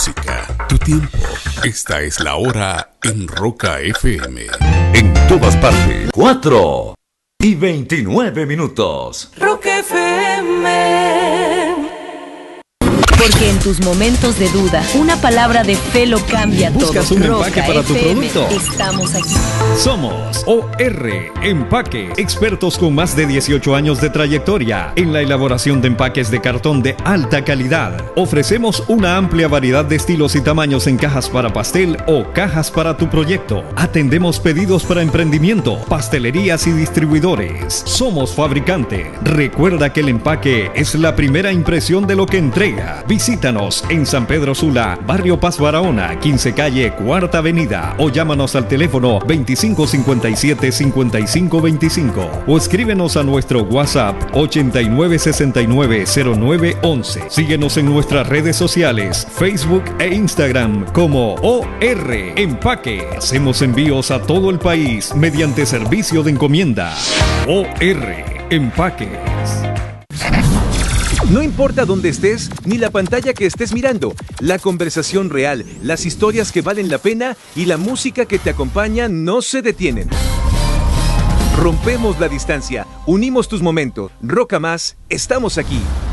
música, tu tiempo. Esta es la hora en Roca FM. En todas partes. 4:29. Roca FM. Porque en tus momentos de duda, una palabra de fe lo cambia todo. ¿Buscas un empaque para tu producto? Estamos aquí. Somos OR Empaque, expertos con más de 18 años de trayectoria en la elaboración de empaques de cartón de alta calidad. Ofrecemos una amplia variedad de estilos y tamaños en cajas para pastel o cajas para tu proyecto. Atendemos pedidos para emprendimiento, pastelerías y distribuidores. Somos fabricante. Recuerda que el empaque es la primera impresión de lo que entrega. Visítanos en San Pedro Sula, Barrio Paz Barahona, 15 calle, Cuarta Avenida, o llámanos al teléfono 2557-5525 o escríbenos a nuestro WhatsApp 89690911. Síguenos en nuestras redes sociales, Facebook e Instagram como OR Empaque. Hacemos envíos a todo el país mediante servicio de encomienda. OR Empaques. No importa dónde estés, ni la pantalla que estés mirando, la conversación real, las historias que valen la pena y la música que te acompaña no se detienen. Rompemos la distancia, unimos tus momentos. Roca Más, estamos aquí.